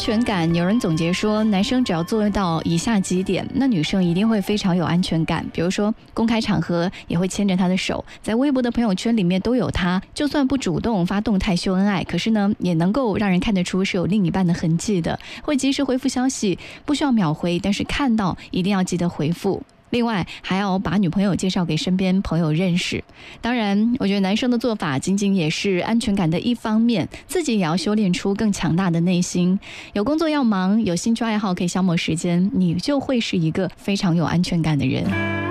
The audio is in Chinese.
全感，有人总结说，男生只要做到以下几点，那女生一定会非常有安全感。比如说，公开场合也会牵着他的手，在微博的朋友圈里面都有他，就算不主动发动态秀恩爱，可是呢，也能够让人看得出是有另一半的痕迹的。会及时回复消息，不需要秒回，但是看到一定要记得回复。另外还要把女朋友介绍给身边朋友认识。当然我觉得男生的做法仅仅也是安全感的一方面，自己也要修炼出更强大的内心。有工作要忙，有兴趣爱好可以消磨时间，你就会是一个非常有安全感的人。